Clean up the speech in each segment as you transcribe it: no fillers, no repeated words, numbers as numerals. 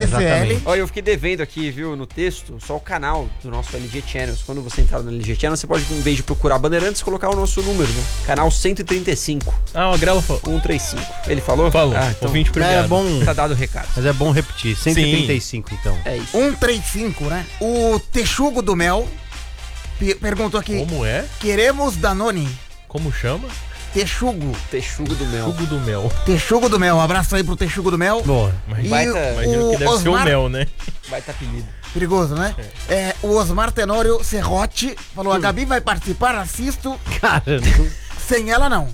exatamente. Olha, eu fiquei devendo aqui, viu, no texto, só o canal do nosso LG Channels. Quando você entrar no LG Channels, você pode, em vez de procurar Bandeirantes, colocar o nosso número, né? Canal 135. Ah, o Agrelo falou. 135. Ele falou? Falou. Ah, então Ouvinte premiado. É bom, tá dado o recado. mas é bom repetir. 135, então. É isso. 135, né? O Texugo do Mel perguntou aqui. Como é? Queremos Danone. Como chama? Texugo. Texugo do Mel. Sugo do mel. Texugo do Mel. Um abraço aí pro Texugo do Mel. Boa. Mas E imagino que deve ser o Osmar- mel, né? Vai tá apelido. Perigoso, né? O Osmar Tenório Serrote falou: a Gabi vai participar, assisto. Cara, Sem ela, não.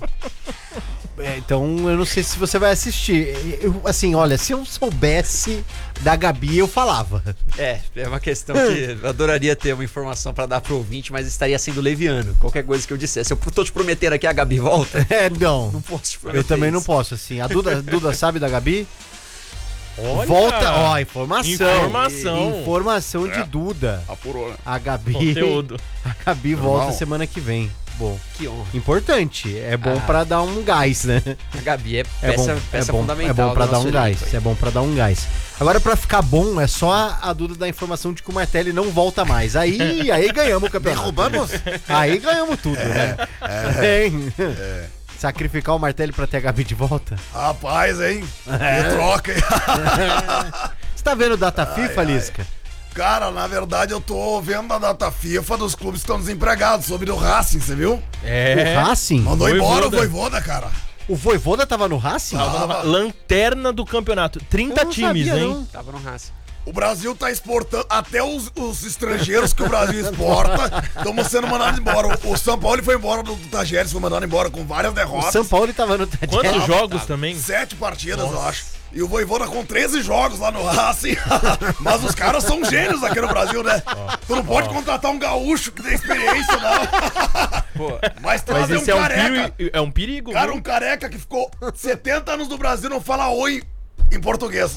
então eu não sei se você vai assistir. Assim, olha, se eu soubesse da Gabi, eu falava. É uma questão que eu adoraria ter uma informação pra dar pro ouvinte, mas estaria sendo leviano. Qualquer coisa que eu dissesse. Eu tô te prometendo aqui, a Gabi volta. Não. Não posso te prometer. Eu também não isso. posso, assim. A Duda sabe da Gabi? Olha! Volta, ó, informação. Informação de Duda. Apurou, né? A Gabi. Conteúdo. A Gabi volta semana que vem. Bom, Que honra. importante. É bom pra dar um gás, né? A Gabi é É bom, peça bom, fundamental. é bom pra do dar nosso um gás. elenco aí. É bom pra dar um gás. Agora, pra ficar bom, é só a Duda dar a informação de que o Martelli não volta mais. Aí ganhamos o campeonato. Derrubamos? Aí ganhamos tudo, né? Hein? Sacrificar o Martelli pra ter a Gabi de volta? Rapaz, hein? Que troca, hein? Você tá vendo data FIFA, Lisca? Cara, na verdade eu tô vendo a data FIFA dos clubes que estão desempregados, sobre o Racing, você viu? É. O Racing? Mandou Voivoda. embora o Voivoda, cara. O Voivoda tava no Racing? Lanterna do campeonato. 30 Eu não times, sabia, hein? não. Tava no Racing. O Brasil tá exportando, até os estrangeiros que o Brasil exporta estão sendo mandados embora. O São Paulo foi embora do Tajeres, foi mandado embora com várias O derrotas. São Paulo tava no Quantos jogos também? 7 partidas, eu acho. E o Voivoda com 13 jogos lá no Racing. Mas os caras são gênios aqui no Brasil, né? Tu não pode contratar um gaúcho que tem experiência, não. Pô, Mas Mas trazer esse um careca. é um perigo, Cara, viu? um careca que ficou 70 anos no Brasil não fala oi em português.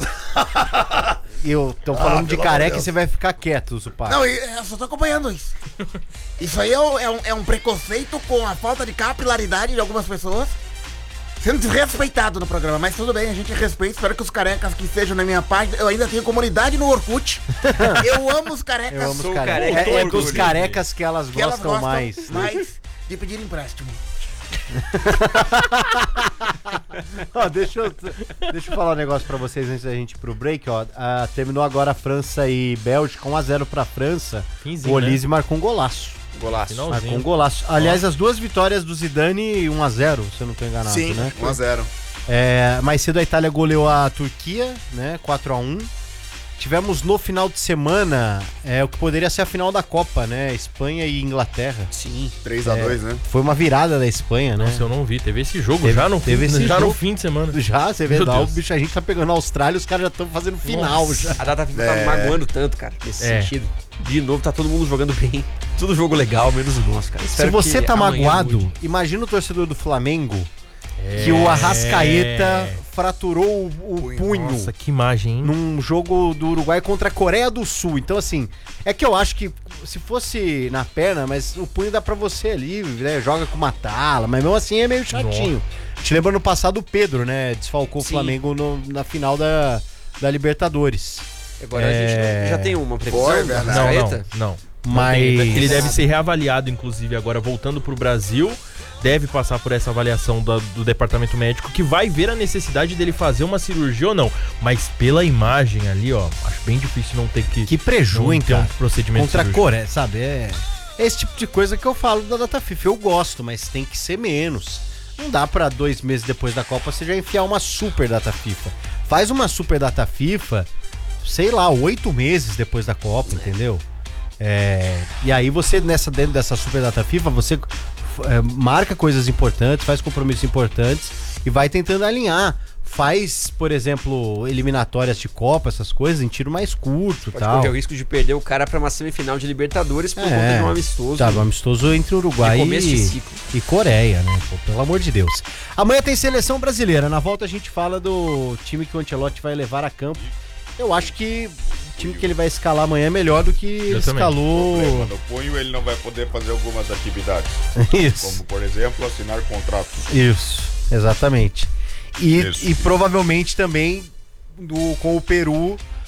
Eu tô falando de pelo amor careca de e Deus. você vai ficar quieto, Zupar. Não, eu só tô acompanhando isso. Isso aí é um preconceito com a falta de capilaridade de algumas pessoas. Sendo desrespeitado no programa, mas tudo bem, a gente respeita. Espero que os carecas que estejam na minha página. Eu ainda tenho comunidade no Orkut. Eu amo os carecas. Eu amo os sou carecas. careca. É Tô dos orgulhoso. carecas que elas que elas gostam gostam mais. mais de pedir empréstimo. Ó, deixa eu falar um negócio pra vocês antes da gente ir pro break, ó. Terminou agora a França e Bélgica, 1x0 pra França. Finzinho, O Olise marcou um golaço. Golaço. Finalzinho. Marcou um golaço. Aliás, as duas vitórias do Zidane, 1x0, se eu não tô enganado, Sim, né? 1-0. Mais cedo a Itália goleou a Turquia, né? 4x1. Tivemos no final de semana o que poderia ser a final da Copa, né? Espanha e Inglaterra. Sim. 3-2, né? Foi uma virada da Espanha, né? Nossa, eu não vi. Teve esse jogo Teve- já, no, teve esse já jogo. no fim de semana. Já, você vê, Meu lá, o Deus. bicho, a gente tá pegando a Austrália, os caras já estão fazendo final Nossa. já. A data FIFA tá magoando tanto, cara, nesse sentido. De novo, tá todo mundo jogando bem. Tudo jogo legal, menos o nosso, cara. Se Espero você que tá amanhã magoado, mude. imagina o torcedor do Flamengo que o Arrascaeta fraturou o punho Nossa, que imagem, hein? num jogo do Uruguai contra a Coreia do Sul. Então, assim, é que eu acho que se fosse na perna, mas o punho dá pra você ali, né? Joga com uma tala, mas mesmo assim é meio chatinho. Te lembra no passado o Pedro, né? Desfalcou o Sim. Flamengo na final da Libertadores. Agora a gente já tem uma previsão Foi, do verdade. Arrascaeta? Não. Mas Ele deve ser reavaliado, inclusive, agora voltando pro Brasil. Deve passar por essa avaliação do departamento médico, que vai ver a necessidade dele fazer uma cirurgia ou não. Mas pela imagem ali, ó, acho bem difícil não ter que preju, não hein, ter um cara? procedimento Contra a cirúrgico. Coreia, sabe? É esse tipo de coisa que eu falo da data FIFA. Eu gosto, mas tem que ser menos. Não dá pra 2 meses depois da Copa você já enfiar uma super data FIFA. Faz uma super data FIFA, sei lá, 8 meses depois da Copa, entendeu? E aí você, dentro dessa super data FIFA, você marca coisas importantes, faz compromissos importantes e vai tentando alinhar. Faz, por exemplo, eliminatórias de Copa, essas coisas, em tiro mais curto e Pode tal. correr o risco de perder o cara pra uma semifinal de Libertadores por conta de um amistoso. Tá, um amistoso entre Uruguai De começo de ciclo. e Coreia, né? Pô, pelo amor de Deus. Amanhã tem seleção brasileira. Na volta a gente fala do time que o Ancelotti vai levar a campo. Eu acho que o time que ele vai escalar amanhã é melhor do que ele também. escalou. No punho ele não vai poder fazer algumas atividades, Isso. como por exemplo assinar contratos. Isso, exatamente. Isso. E provavelmente também com o Peru